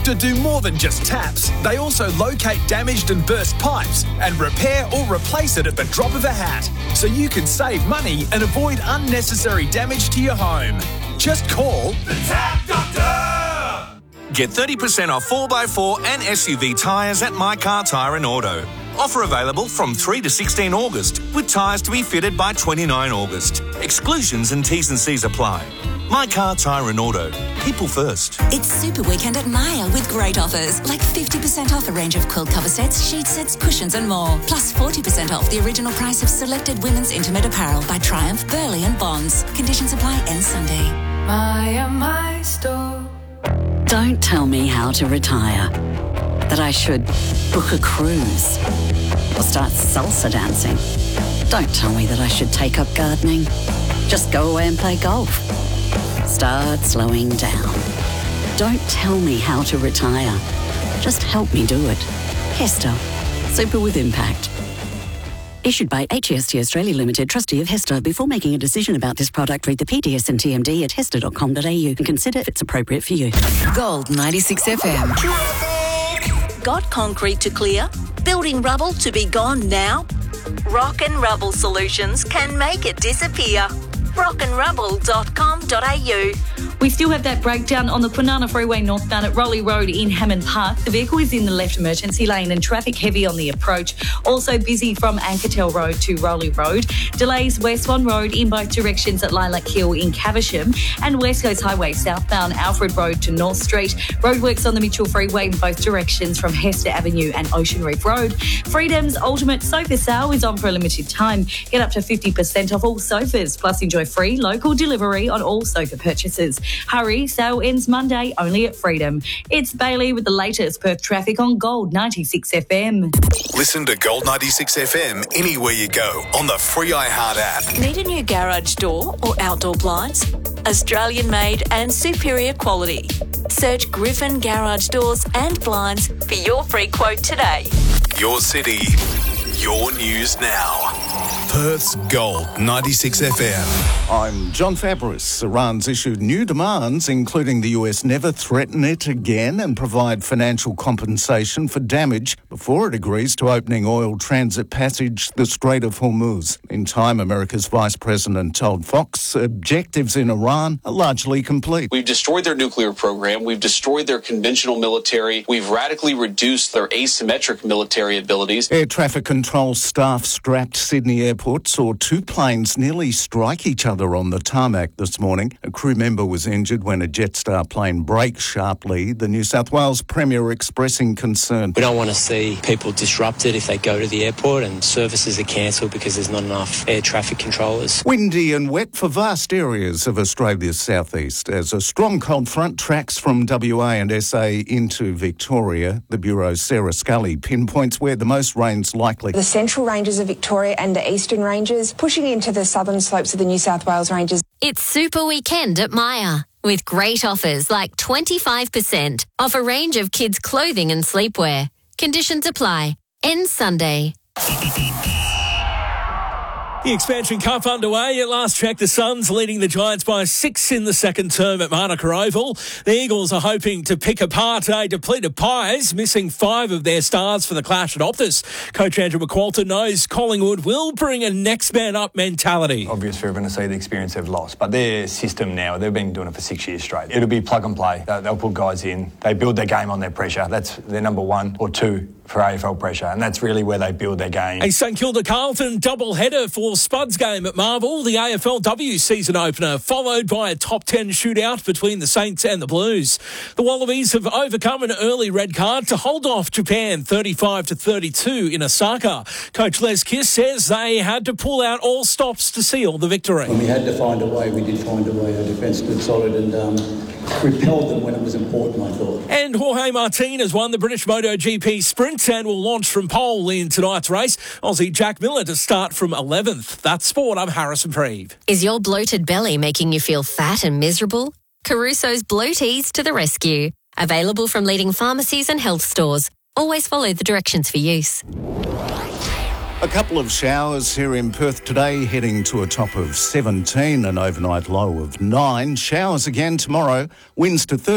Doctor do more than just taps. They also locate damaged and burst pipes and repair or replace it at the drop of a hat, so you can save money and avoid unnecessary damage to your home. Just call the Tap Doctor! Get 30% off 4x4 and SUV tyres at My Car Tyre and Auto. Offer available from 3 to 16 August, with tyres to be fitted by 29 August. Exclusions and T's and C's apply. My Car Tyre and Auto. People first. It's Super Weekend at Maya with great offers, like 50% off a range of quilt cover sets, sheet sets, cushions and more. Plus 40% off the original price of selected women's intimate apparel by Triumph, Burley and Bonds. Conditions apply end Sunday. Maya, my store. Don't tell me how to retire. That I should book a cruise or start salsa dancing. Don't tell me that I should take up gardening. Just go away and play golf. Start slowing down. Don't tell me how to retire. Just help me do it. Hester. Super with impact. Issued by HEST Australia Limited, trustee of Hester. Before making a decision about this product, read the PDS and TMD at hester.com.au and consider if it's appropriate for you. Gold 96 FM. Got concrete to clear? Building rubble to be gone now? Rock and Rubble Solutions can make it disappear. rockandrubble.com.au. We still have that breakdown on the Kwinana Freeway northbound at Rowley Road in Hammond Park. The vehicle is in the left emergency lane and traffic heavy on the approach. Also busy from Ankertel Road to Rowley Road. Delays West Swan Road in both directions at Lilac Hill in Caversham and West Coast Highway southbound Alfred Road to North Street. Roadworks on the Mitchell Freeway in both directions from Hester Avenue and Ocean Reef Road. Freedom's Ultimate Sofa Sale is on for a limited time. Get up to 50% off all sofas, plus enjoy free local delivery on all sofa purchases. Hurry, sale ends Monday only at Freedom. It's Bailey with the latest Perth traffic on Gold 96 FM. Listen to Gold 96 FM anywhere you go on the free iHeart app. Need a new garage door or outdoor blinds? Australian made and superior quality. Search Griffin Garage Doors and Blinds for your free quote today. Your city, your news now. Perth's Gold 96 FM. I'm John Fabris. Iran's issued new demands, including the US never threaten it again and provide financial compensation for damage before it agrees to opening oil transit passage the Strait of Hormuz. In time, America's Vice President told Fox objectives in Iran are largely complete. We've destroyed their nuclear program. We've destroyed their conventional military. We've radically reduced their asymmetric military abilities. Air traffic control staff strapped Sydney Airport saw two planes nearly strike each other on the tarmac this morning. A crew member was injured when a Jetstar plane braked sharply. The New South Wales Premier expressing concern. We don't want to see people disrupted if they go to the airport and services are cancelled because there's not enough air traffic controllers. Windy and wet for vast areas of Australia's southeast as a strong cold front tracks from WA and SA into Victoria. The Bureau's Sarah Scully pinpoints where the most rain's likely. The central ranges of Victoria and the eastern ranges, pushing into the southern slopes of the New South Wales ranges. It's Super Weekend at Maya, with great offers like 25% off a range of kids' clothing and sleepwear. Conditions apply. Ends Sunday. The Expansion Cup underway. At last check, the Suns leading the Giants by 6 in the second term at Manuka Oval. The Eagles are hoping to pick apart a depleted Pies, missing 5 of their stars for the clash at Optus. Coach Andrew McQualter knows Collingwood will bring a next man up mentality. Obviously, we're going to see the experience they've lost, but their system now, they've been doing it for 6 years straight. It'll be plug and play. They'll put guys in. They build their game on their pressure. That's their number 1 or 2 for AFL pressure, and that's really where they build their game. A St Kilda Carlton double-header for Spud's game at Marvel, the AFLW season opener, followed by a top 10 shootout between the Saints and the Blues. The Wallabies have overcome an early red card to hold off Japan 35-32 in Osaka. Coach Les Kiss says they had to pull out all stops to seal the victory. When we had to find a way, we did find a way. Our defence stood solid and repelled them when it was important, I thought. And Jorge Martin has won the British MotoGP Sprint and will launch from pole in tonight's race. Aussie Jack Miller to start from 11th. That's sport. I'm Harrison Preeve. Is your bloated belly making you feel fat and miserable? Caruso's Bloaties to the rescue. Available from leading pharmacies and health stores. Always follow the directions for use. A couple of showers here in Perth today, heading to a top of 17, an overnight low of 9. Showers again tomorrow, winds to 30.